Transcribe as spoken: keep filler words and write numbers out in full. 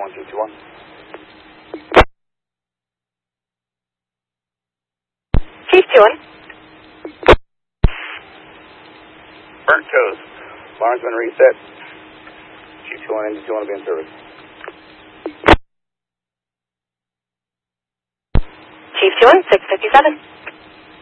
on Chief two one. Chief two one. Burnt toast. Alarm's been reset. Chief two one, engine two one will be in service. Chief two one, six fifty-seven.